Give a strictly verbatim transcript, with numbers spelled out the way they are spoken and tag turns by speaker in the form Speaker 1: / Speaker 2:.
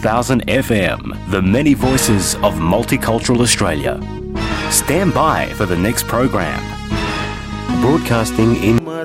Speaker 1: thousand F M, the many voices of multicultural Australia. Stand by for the next program. Broadcasting in